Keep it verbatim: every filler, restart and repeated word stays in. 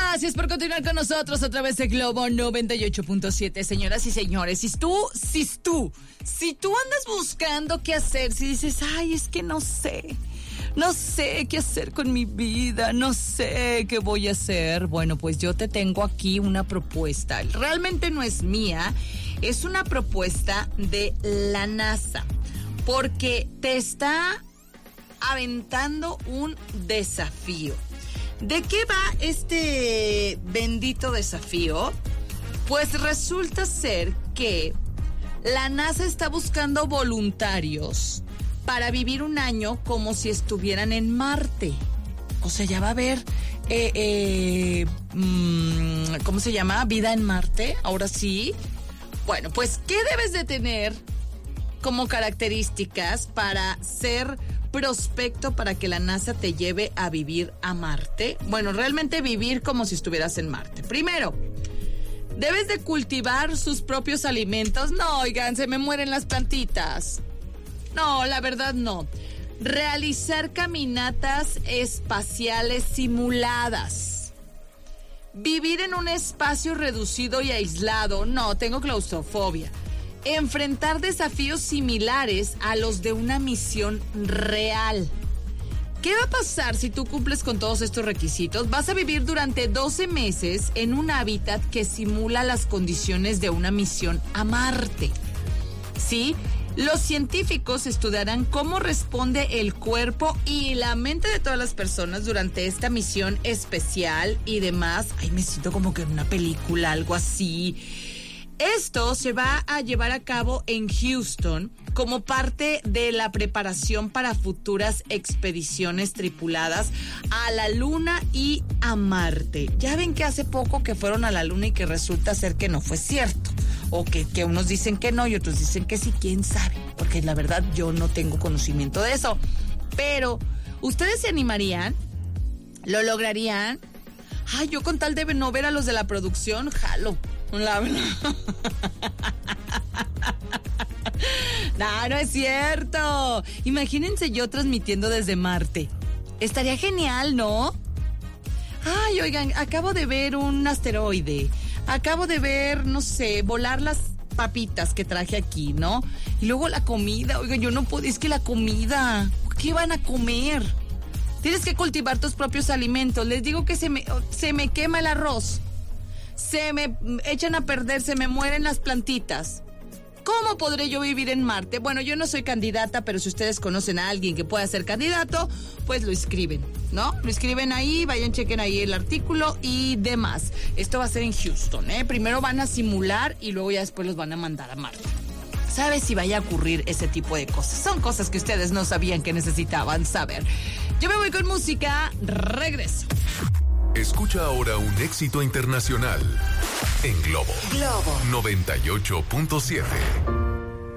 Gracias por continuar con nosotros a través de Globo noventa y ocho punto siete. Señoras y señores, si tú, si tú, si tú andas buscando qué hacer, si dices, ay, es que no sé, no sé qué hacer con mi vida, no sé qué voy a hacer, bueno, pues yo te tengo aquí una propuesta. Realmente no es mía, es una propuesta de la NASA, porque te está aventando un desafío. ¿De qué va este bendito desafío? Pues resulta ser que la NASA está buscando voluntarios para vivir un año como si estuvieran en Marte. O sea, ya va a haber, eh, eh, mmm, ¿cómo se llama? ¿Vida en Marte? Ahora sí. Bueno, pues, ¿qué debes de tener como características para ser prospecto para que la NASA te lleve a vivir a Marte? Bueno, realmente vivir como si estuvieras en Marte. Primero, debes de cultivar sus propios alimentos. No, oigan, se me mueren las plantitas. No, la verdad no. Realizar caminatas espaciales simuladas. Vivir en un espacio reducido y aislado. No, tengo claustrofobia. Enfrentar desafíos similares a los de una misión real. ¿Qué va a pasar si tú cumples con todos estos requisitos? Vas a vivir durante doce meses en un hábitat que simula las condiciones de una misión a Marte. ¿Sí? Los científicos estudiarán cómo responde el cuerpo y la mente de todas las personas durante esta misión especial y demás. Ay, me siento como que en una película, algo así. Esto se va a llevar a cabo en Houston como parte de la preparación para futuras expediciones tripuladas a la Luna y a Marte. Ya ven que hace poco que fueron a la Luna y que resulta ser que no fue cierto. O que, que unos dicen que no y otros dicen que sí, quién sabe. Porque la verdad yo no tengo conocimiento de eso. Pero, ¿ustedes se animarían? ¿Lo lograrían? Ay, yo con tal de no ver a los de la producción, jalo. La... No, no es cierto. Imagínense yo transmitiendo desde Marte. Estaría genial, ¿no? Ay, oigan, acabo de ver un asteroide. Acabo de ver, no sé, volar las papitas que traje aquí, ¿no? Y luego la comida. Oigan, yo no puedo, es que la comida, ¿qué van a comer? Tienes que cultivar tus propios alimentos. Les digo que se me, se me quema el arroz. Se me echan a perder, se me mueren las plantitas. ¿Cómo podré yo vivir en Marte? Bueno, yo no soy candidata, pero si ustedes conocen a alguien que pueda ser candidato, pues lo escriben, ¿no? Lo escriben ahí, vayan, chequen ahí el artículo y demás. Esto va a ser en Houston, ¿eh? Primero van a simular y luego ya después los van a mandar a Marte. ¿Sabes si vaya a ocurrir ese tipo de cosas? Son cosas que ustedes no sabían que necesitaban saber. Yo me voy con música, regreso. Escucha ahora un éxito internacional en Globo. Globo noventa y ocho punto siete.